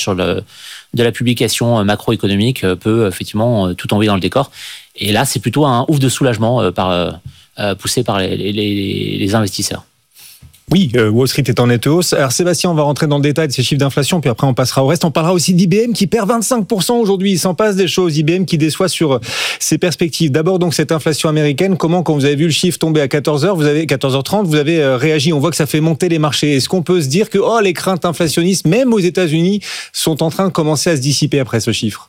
de la publication macroéconomique peut effectivement tout envoyer dans le décor. Et là, c'est plutôt un ouf de soulagement poussé par les investisseurs. Oui, Wall Street est en nette hausse. Alors Sébastien, on va rentrer dans le détail de ces chiffres d'inflation, puis après on passera au reste. On parlera aussi d'IBM qui perd 25% aujourd'hui. Il s'en passe des choses. IBM qui déçoit sur ses perspectives. D'abord donc cette inflation américaine. Comment, quand vous avez vu le chiffre tomber à 14h30, vous avez réagi. On voit que ça fait monter les marchés. Est-ce qu'on peut se dire que les craintes inflationnistes, même aux États-Unis, sont en train de commencer à se dissiper après ce chiffre?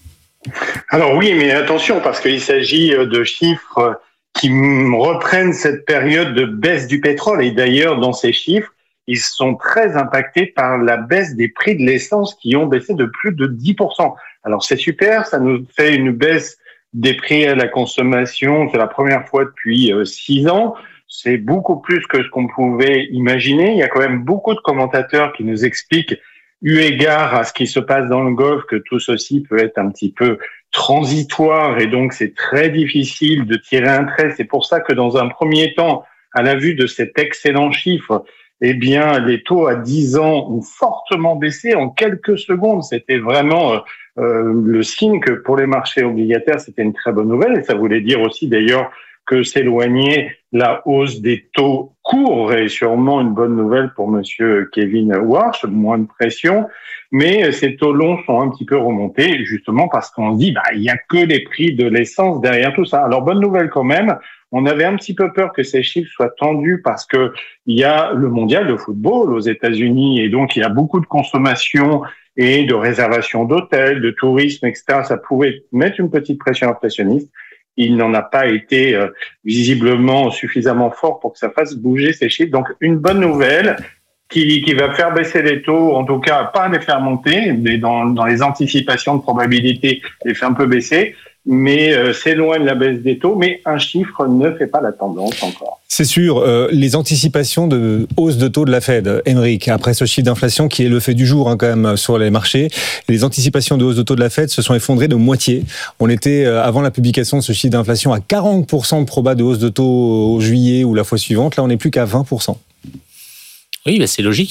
Alors oui, mais attention, parce qu'il s'agit de chiffres qui reprennent cette période de baisse du pétrole. Et d'ailleurs, dans ces chiffres, ils sont très impactés par la baisse des prix de l'essence qui ont baissé de plus de 10%. Alors c'est super, ça nous fait une baisse des prix à la consommation. C'est la première fois depuis 6 ans. C'est beaucoup plus que ce qu'on pouvait imaginer. Il y a quand même beaucoup de commentateurs qui nous expliquent, eu égard à ce qui se passe dans le Golfe, que tout ceci peut être un petit peu transitoire et donc c'est très difficile de tirer un trait. C'est pour ça que dans un premier temps, à la vue de cet excellent chiffre, eh bien, les taux à 10 ans ont fortement baissé en quelques secondes. C'était vraiment le signe que pour les marchés obligataires, c'était une très bonne nouvelle. Et ça voulait dire aussi d'ailleurs que s'éloignait la hausse des taux courts est sûrement une bonne nouvelle pour monsieur Kevin Warsh, moins de pression. Mais ces taux longs sont un petit peu remontés, justement parce qu'on se dit, il y a que les prix de l'essence derrière tout ça. Alors, bonne nouvelle quand même. On avait un petit peu peur que ces chiffres soient tendus parce que il y a le mondial de football aux États-Unis et donc il y a beaucoup de consommation et de réservation d'hôtels, de tourisme, etc. Ça pouvait mettre une petite pression inflationniste. Il n'en a pas été visiblement suffisamment fort pour que ça fasse bouger ces chiffres. Donc, une bonne nouvelle qui va faire baisser les taux, en tout cas pas les faire monter, mais dans les anticipations de probabilité, les fait un peu baisser, mais c'est loin de la baisse des taux, mais un chiffre ne fait pas la tendance encore. C'est sûr, les anticipations de hausse de taux de la Fed, Émeric, après ce chiffre d'inflation qui est le fait du jour quand même sur les marchés, les anticipations de hausse de taux de la Fed se sont effondrées de moitié. On était, avant la publication de ce chiffre d'inflation, à 40% de proba de hausse de taux au juillet ou la fois suivante. Là, on n'est plus qu'à 20%. Oui, c'est logique.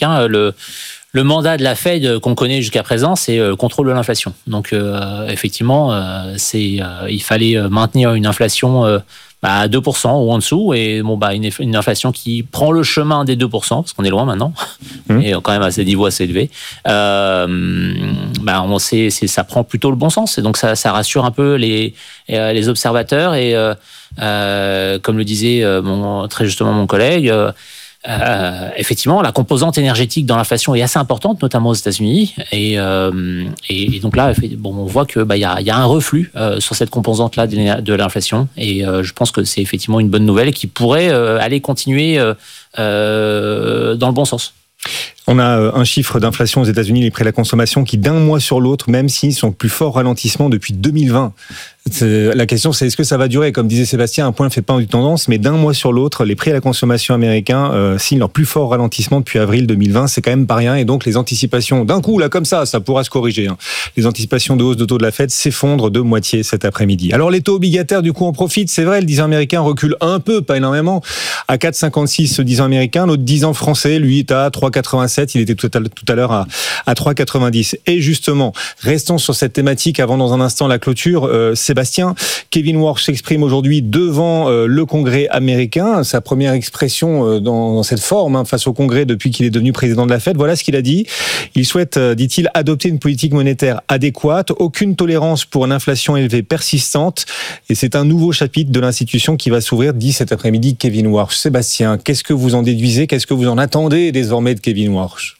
Le mandat de la Fed qu'on connaît jusqu'à présent, c'est le contrôle de l'inflation. Donc, effectivement, il fallait maintenir une inflation à 2% ou en dessous, et une inflation qui prend le chemin des 2%, parce qu'on est loin maintenant, et quand même à des niveaux assez élevés. On sait, ça prend plutôt le bon sens, et donc ça rassure un peu les observateurs. Et comme le disait très justement mon collègue. Effectivement, la composante énergétique dans l'inflation est assez importante, notamment aux États-Unis, et donc là, on voit que il y a un reflux sur cette composante-là de l'inflation, et je pense que c'est effectivement une bonne nouvelle qui pourrait aller continuer dans le bon sens. On a un chiffre d'inflation aux États-Unis, les prix à la consommation, qui d'un mois sur l'autre, même s'ils sont au plus fort ralentissement depuis 2020. La question, c'est est-ce que ça va durer? Comme disait Sébastien, un point ne fait pas une tendance, mais d'un mois sur l'autre, les prix à la consommation américains signent leur plus fort ralentissement depuis avril 2020. C'est quand même pas rien. Et donc, les anticipations, d'un coup, là, comme ça pourra se corriger. Les anticipations de hausse de taux de la Fed s'effondrent de moitié cet après-midi. Alors, les taux obligataires, du coup, en profitent. C'est vrai, le 10 ans américain recule un peu, pas énormément, à 4,56 le 10 ans américain. Notre 10 ans français, lui, est à 3,87. Il était tout à l'heure à 3,90. Et justement, restons sur cette thématique avant, dans un instant, la clôture. Sébastien, Kevin Warsh s'exprime aujourd'hui devant le Congrès américain. Sa première expression dans cette forme face au Congrès depuis qu'il est devenu président de la Fed. Voilà ce qu'il a dit. Il souhaite, dit-il, adopter une politique monétaire adéquate, aucune tolérance pour une inflation élevée persistante. Et c'est un nouveau chapitre de l'institution qui va s'ouvrir, dit cet après-midi Kevin Warsh. Sébastien, qu'est-ce que vous en déduisez? Qu'est-ce que vous en attendez désormais de Kevin Warsh?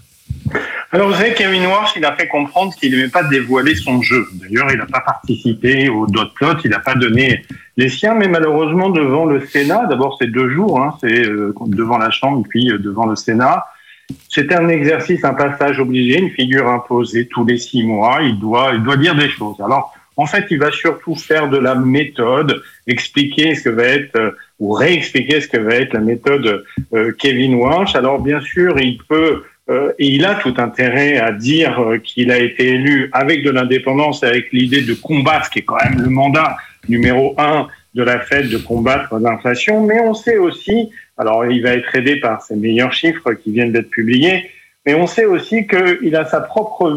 Alors, vous savez, Kevin Warsh, il a fait comprendre qu'il n'aimait pas dévoiler son jeu. D'ailleurs, il n'a pas participé au dot plot, il n'a pas donné les siens, mais malheureusement, devant le Sénat, d'abord, c'est 2 jours, c'est devant la Chambre, puis devant le Sénat. C'était un exercice, un passage obligé, une figure imposée tous les 6 mois. Il doit dire des choses. Alors, en fait, il va surtout faire de la méthode, expliquer ce que va être, ou réexpliquer ce que va être la méthode Kevin Warsh. Alors, bien sûr, il peut... et il a tout intérêt à dire qu'il a été élu avec de l'indépendance, avec l'idée de combattre, ce qui est quand même le mandat numéro 1 de la Fed, de combattre l'inflation. Mais on sait aussi, alors il va être aidé par ses meilleurs chiffres qui viennent d'être publiés, mais on sait aussi qu'il a sa propre